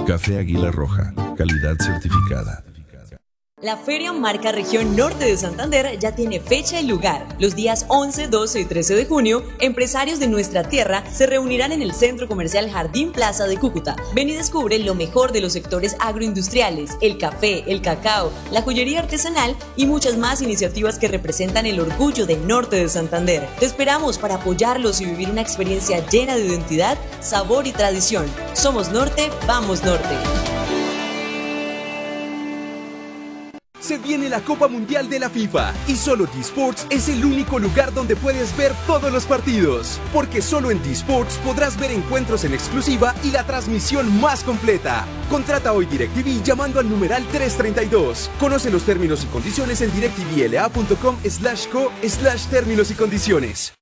Café Águila Roja, calidad certificada. La Feria Marca Región Norte de Santander ya tiene fecha y lugar. Los días 11, 12 y 13 de junio, empresarios de nuestra tierra se reunirán en el Centro Comercial Jardín Plaza de Cúcuta. Ven y descubre lo mejor de los sectores agroindustriales, el café, el cacao, la joyería artesanal y muchas más iniciativas que representan el orgullo del norte de Santander. Te esperamos para apoyarlos y vivir una experiencia llena de identidad, sabor y tradición. Somos Norte, vamos Norte. Se viene la Copa Mundial de la FIFA y solo T-Sports es el único lugar donde puedes ver todos los partidos. Porque solo en T-Sports podrás ver encuentros en exclusiva y la transmisión más completa. Contrata hoy DirecTV llamando al numeral 332. Conoce los términos y condiciones en directvla.com/co/términos y condiciones.